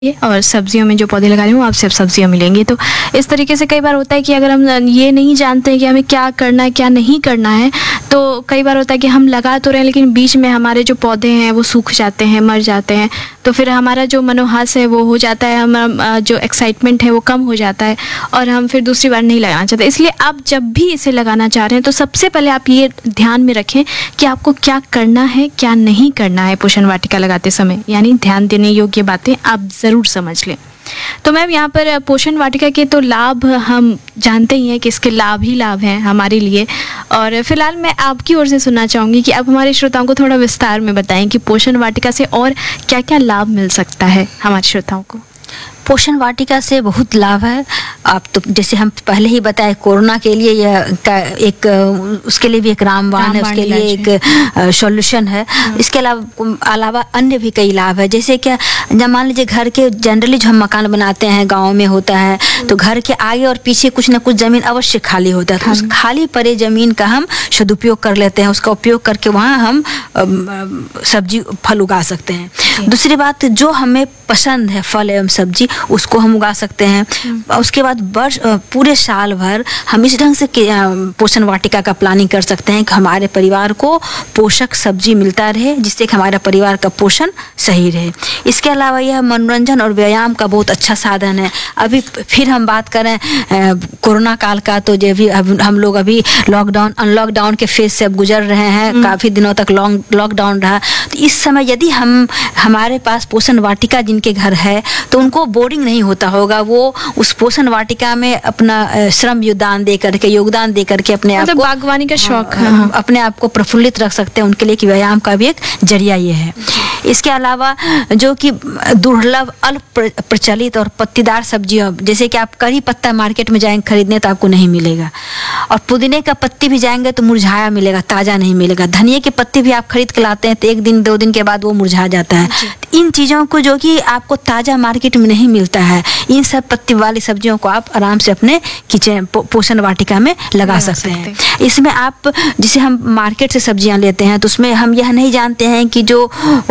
और सब्जियों में जो पौधे लगा रही हूँ आप सिर्फ सब्जियाँ मिलेंगी। तो इस तरीके से कई बार होता है कि अगर हम ये नहीं जानते हैं कि हमें क्या करना है क्या नहीं करना है, तो कई बार होता है कि हम लगा तो रहे हैं लेकिन बीच में हमारे जो पौधे हैं वो सूख जाते हैं, मर जाते हैं। तो फिर हमारा जो मनोहास है वो हो जाता है, हमारा जो एक्साइटमेंट है वो कम हो जाता है और हम फिर दूसरी बार नहीं लगाना चाहते। इसलिए आप जब भी इसे लगाना चाह रहे हैं तो सबसे पहले आप ये ध्यान में रखें कि आपको क्या करना है क्या नहीं करना है पोषण वाटिका लगाते समय, यानी ध्यान देने योग्य बातें आप ज़रूर समझ लें। तो मैम यहाँ पर पोषण वाटिका के तो लाभ हम जानते ही हैं कि इसके लाभ ही लाभ हैं हमारे लिए, और फिलहाल मैं आपकी ओर से सुनना चाहूँगी कि आप हमारे श्रोताओं को थोड़ा विस्तार में बताएं कि पोषण वाटिका से और क्या क्या लाभ मिल सकता है हमारे श्रोताओं को। पोषण वाटिका से बहुत लाभ है। आप तो जैसे हम पहले ही बताए कोरोना के लिए एक उसके लिए भी एक रामबाण है, उसके लिए एक सॉल्यूशन है। इसके अलावा अन्य भी कई लाभ है। जैसे क्या, जब मान लीजिए घर के जनरली जो हम मकान बनाते हैं गांव में होता है तो घर के आगे और पीछे कुछ ना कुछ जमीन अवश्य खाली होता है, तो उस खाली पड़े जमीन का हम सदुपयोग कर लेते हैं, उसका उपयोग करके वहाँ हम सब्जी फल उगा सकते हैं। दूसरी बात, जो हमें पसंद है फल एवं सब्जी उसको हम उगा सकते हैं। उसके बाद पूरे साल भर हम इस ढंग से पोषण वाटिका का प्लानिंग कर सकते हैं कि हमारे परिवार को पोषक सब्जी मिलता रहे, जिससे कि हमारा परिवार का पोषण सही रहे। इसके अलावा यह मनोरंजन और व्यायाम का बहुत अच्छा साधन है। अभी फिर हम बात करें कोरोना काल का, तो जो भी हम लोग अभी अनलॉकडाउन के फेज से अब गुजर रहे हैं, काफ़ी दिनों तक लॉकडाउन रहा। तो इस समय यदि हमारे पास पोषण वाटिका जिनके घर है तो उनको बोरिंग नहीं होता होगा, वो उस पोषण वाटिका में अपना श्रम योगदान दे करके अपने आप को बागवानी का शौक अपने आप को प्रफुल्लित रख सकते हैं। उनके लिए कि व्यायाम का भी एक जरिया ये है। इसके अलावा जो कि दुर्लभ अल्प प्रचलित और पत्तीदार सब्जियां, जैसे कि आप करी पत्ता मार्केट में जाएंगे खरीदने तो आपको नहीं मिलेगा, और पुदीने का पत्ती भी जाएंगे तो मुरझाया मिलेगा, ताज़ा नहीं मिलेगा। धनिया के पत्ते भी आप खरीद के लाते हैं तो 1 दिन 2 दिन के बाद वो मुरझा जाता है। इन चीज़ों को जो कि आपको ताज़ा मार्केट में नहीं मिलता है, इन सब पत्ती वाली सब्जियों को आप आराम से अपने किचन पोषण वाटिका में लगा सकते हैं। इसमें आप जैसे हम मार्केट से सब्जियां लेते हैं तो उसमें हम यह नहीं जानते हैं कि जो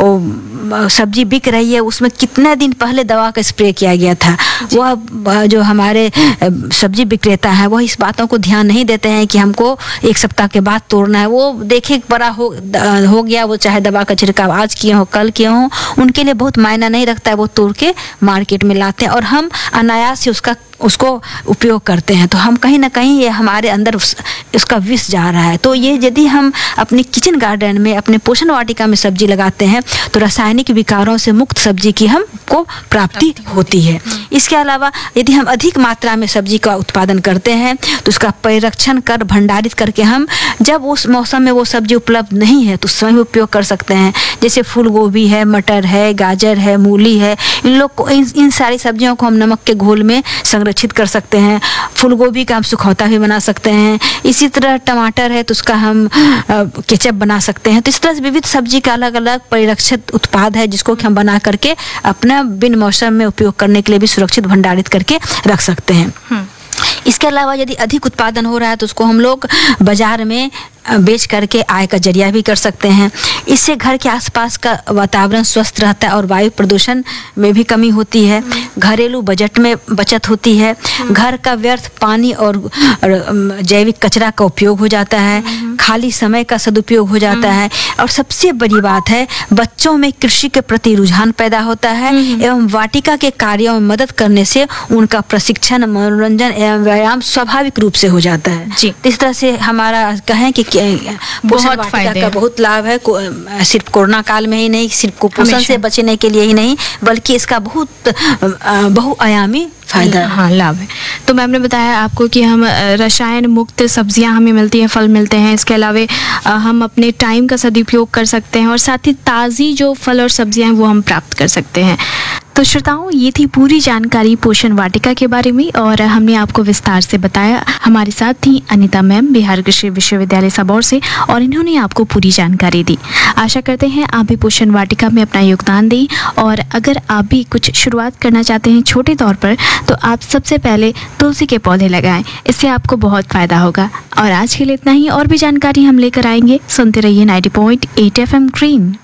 सब्जी बिक रही है उसमें कितने दिन पहले दवा का स्प्रे किया गया था। वह जो हमारे सब्जी विक्रेता है वह इस बातों को ध्यान नहीं देते हैं कि हमको 1 सप्ताह के बाद तोड़ना है। वो देखे बड़ा हो गया, वो चाहे दवा का छिड़काव आज किए हो कल किए हो, उनके लिए बहुत मायना नहीं रखता है। वो तोड़ के मार्केट में लाते हैं और हम अनायास से उसको उपयोग करते हैं, तो हम कहीं ना कहीं ये हमारे अंदर उसका विष जा रहा है। तो ये यदि हम अपने किचन गार्डन में अपने पोषण वाटिका में सब्जी लगाते हैं तो रासायनिक विकारों से मुक्त सब्जी की हमको प्राप्ति होती है। इसके अलावा यदि हम अधिक मात्रा में सब्जी का उत्पादन करते हैं तो उसका परिरक्षण कर भंडारित करके हम जब उस मौसम में वो सब्जी उपलब्ध नहीं है तो उस समय उपयोग कर सकते हैं। जैसे फूल गोभी है, मटर है, गाजर है, मूली है, इन सारी सब्जियों को हम नमक के घोल में संरक्षित कर सकते हैं। फूल गोभी का हम सुखौता भी बना सकते हैं। इसी तरह टमाटर है तो उसका हम केचप बना सकते हैं। तो इस तरह से विविध सब्जी का अलग अलग परिरक्षित उत्पाद है जिसको कि हम बना करके अपना बिन मौसम में उपयोग करने के लिए भी सुरक्षित भंडारित करके रख सकते हैं। इसके अलावा यदि अधिक उत्पादन हो रहा है तो उसको हम लोग बाजार में बेच करके आय का जरिया भी कर सकते हैं। इससे घर के आसपास का वातावरण स्वस्थ रहता है और वायु प्रदूषण में भी कमी होती है। घरेलू बजट में बचत होती है। घर का व्यर्थ पानी और जैविक कचरा का उपयोग हो जाता है। खाली समय का सदुपयोग हो जाता है। और सबसे बड़ी बात है, बच्चों में कृषि के प्रति रुझान पैदा होता है एवं वाटिका के कार्यों में मदद करने से उनका प्रशिक्षण, मनोरंजन एवं व्यायाम स्वाभाविक रूप से हो जाता है। इस तरह से हमारा कहें कि पोषण वाटिका का बहुत लाभ है। सिर्फ कोरोना काल में ही नहीं, सिर्फ कुपोषण से बचने के लिए ही नहीं, बल्कि इसका बहुत बहुआयामी फायदा लाभ है। तो मैम ने बताया आपको कि हम रसायन मुक्त सब्जियां हमें मिलती हैं, फल मिलते हैं। इसके अलावा हम अपने टाइम का सदुपयोग कर सकते हैं और साथ ही ताज़ी जो फल और सब्जियां हैं वो हम प्राप्त कर सकते हैं। तो श्रोताओं, ये थी पूरी जानकारी पोषण वाटिका के बारे में और हमने आपको विस्तार से बताया। हमारे साथ थी अनीता मैम बिहार कृषि विश्वविद्यालय सबौर से, और इन्होंने आपको पूरी जानकारी दी। आशा करते हैं आप भी पोषण वाटिका में अपना योगदान दें, और अगर आप भी कुछ शुरुआत करना चाहते हैं छोटे तौर पर तो आप सबसे पहले तुलसी के पौधे लगाएं, इससे आपको बहुत फ़ायदा होगा। और आज के लिए इतना ही, और भी जानकारी हम लेकर आएंगे। सुनते रहिए 90.8 FM ग्रीन।